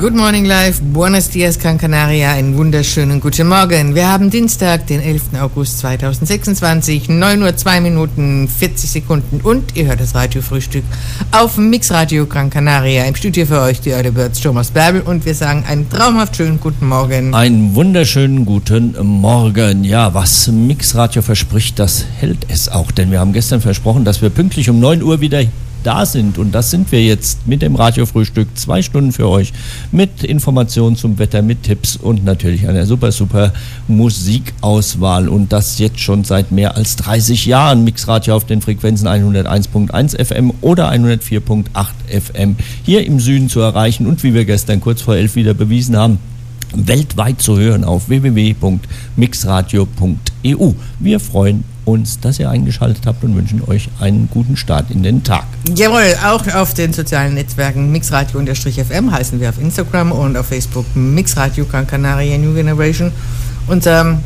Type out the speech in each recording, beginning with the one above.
Good Morning Live, Buenos Dias, Gran Canaria, einen wunderschönen guten Morgen. Wir haben Dienstag, den 11. August 2026, 9 Uhr 2 Minuten 40 Sekunden und ihr hört das Radiofrühstück auf Mixradio Gran Canaria. Im Studio für euch die Early Birds Thomas Bärbel und wir sagen einen traumhaft schönen guten Morgen. Einen wunderschönen guten Morgen. Ja, was Mixradio verspricht, das hält es auch, denn wir haben gestern versprochen, dass wir pünktlich um 9 Uhr wieder da sind und das sind wir jetzt mit dem Radiofrühstück, 2 Stunden für euch mit Informationen zum Wetter, mit Tipps und natürlich einer super Musikauswahl und das jetzt schon seit mehr als 30 Jahren. Mixradio auf den Frequenzen 101.1 FM oder 104.8 FM hier im Süden zu erreichen und wie wir gestern kurz vor 11 wieder bewiesen haben, weltweit zu hören auf www.mixradio.eu. Wir freuen uns, dass ihr eingeschaltet habt und wünschen euch einen guten Start in den Tag. Jawohl, auch auf den sozialen Netzwerken Mixradio_FM heißen wir auf Instagram und auf Facebook Mixradio Gran Canaria New Generation. Unser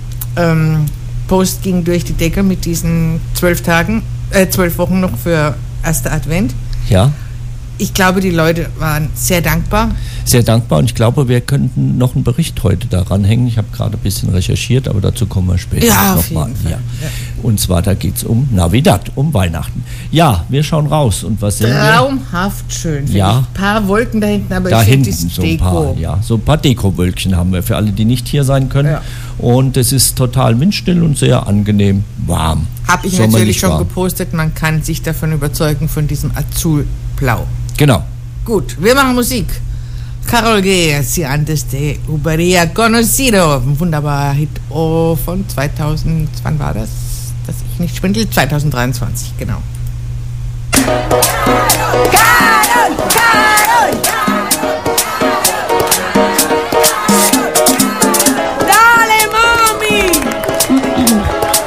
Post ging durch die Decke mit diesen 12 Wochen noch für erster Advent. Ja. Ich glaube, die Leute waren sehr dankbar. Sehr dankbar und ich glaube, wir könnten noch einen Bericht heute daran hängen. Ich habe gerade ein bisschen recherchiert, aber dazu kommen wir später nochmal. Ja. Ja. Und zwar, da geht es um Navidad, um Weihnachten. Ja, wir schauen raus und was sehen wir? Traumhaft schön. Ja. Ein paar Wolken da hinten, aber da ich hinten finde so ein paar, so ein paar Dekowölkchen haben wir für alle, die nicht hier sein können. Ja. Und es ist total windstill und sehr angenehm warm. Habe ich natürlich schon gepostet, man kann sich davon überzeugen von diesem Azulblau. Genau. Gut, wir machen Musik. Karol G. Si antes de hubiera conocido. Ein wunderbarer Hit von 2000, wann war das? Dass ich nicht schwindel, 2023, genau.